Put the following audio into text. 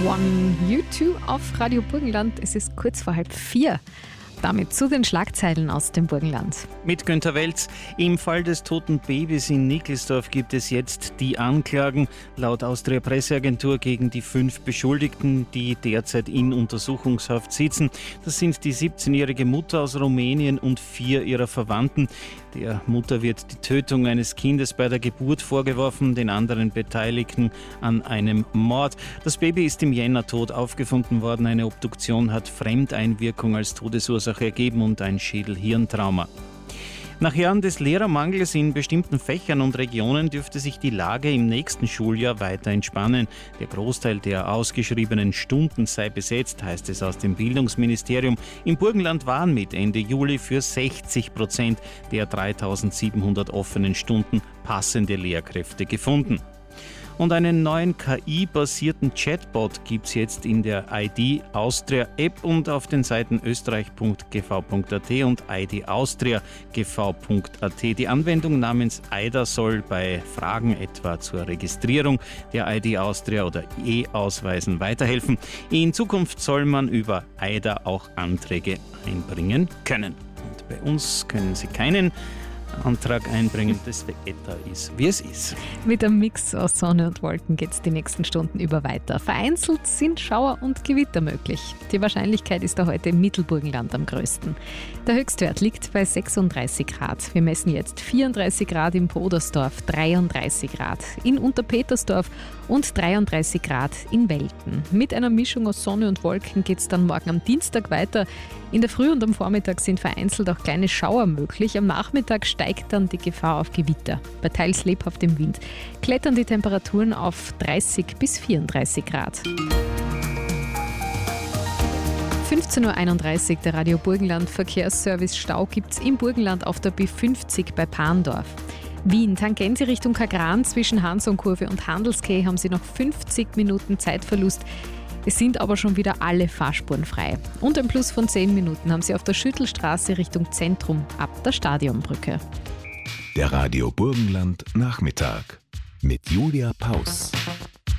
One U2 auf Radio Burgenland. Es ist kurz vor 3:30. Damit zu den Schlagzeilen aus dem Burgenland. Mit Günther Welz. Im Fall des toten Babys in Nickelsdorf gibt es jetzt die Anklagen laut Austria Presseagentur gegen die 5 Beschuldigten, die derzeit in Untersuchungshaft sitzen. Das sind die 17-jährige Mutter aus Rumänien und 4 ihrer Verwandten. Der Mutter wird die Tötung eines Kindes bei der Geburt vorgeworfen, den anderen Beteiligten an einem Mord. Das Baby ist im Jänner tot aufgefunden worden. Eine Obduktion hat Fremdeinwirkung als Todesursache ergeben und ein Schädel-Hirntrauma. Nach Jahren des Lehrermangels in bestimmten Fächern und Regionen dürfte sich die Lage im nächsten Schuljahr weiter entspannen. Der Großteil der ausgeschriebenen Stunden sei besetzt, heißt es aus dem Bildungsministerium. Im Burgenland waren mit Ende Juli für 60% der 3700 offenen Stunden passende Lehrkräfte gefunden. Und einen neuen KI-basierten Chatbot gibt es jetzt in der ID Austria App und auf den Seiten österreich.gv.at und idaustria.gv.at. Die Anwendung namens AIDA soll bei Fragen etwa zur Registrierung der ID Austria oder E-Ausweisen weiterhelfen. In Zukunft soll man über AIDA auch Anträge einbringen können. Und bei uns können Sie keinen Antrag einbringen, das Wetter ist, wie es ist. Mit einem Mix aus Sonne und Wolken geht es die nächsten Stunden über weiter. Vereinzelt sind Schauer und Gewitter möglich. Die Wahrscheinlichkeit ist da heute im Mittelburgenland am größten. Der Höchstwert liegt bei 36 Grad. Wir messen jetzt 34 Grad in Podersdorf, 33 Grad in Unterpetersdorf und 33 Grad in Welten. Mit einer Mischung aus Sonne und Wolken geht es dann morgen am Dienstag weiter. In der Früh und am Vormittag sind vereinzelt auch kleine Schauer möglich. Am Nachmittag steigt dann die Gefahr auf Gewitter. Bei teils lebhaftem Wind klettern die Temperaturen auf 30 bis 34 Grad. 15.31 Uhr, der Radio Burgenland Verkehrsservice. Stau gibt es im Burgenland auf der B50 bei Parndorf. Wien, Tangente Richtung Kagran zwischen Hansonkurve und Handelskeh haben Sie noch 50 Minuten Zeitverlust. Es sind aber schon wieder alle Fahrspuren frei. Und ein Plus von 10 Minuten haben Sie auf der Schüttelstraße Richtung Zentrum ab der Stadionbrücke. Der Radio Burgenland Nachmittag mit Julia Paus.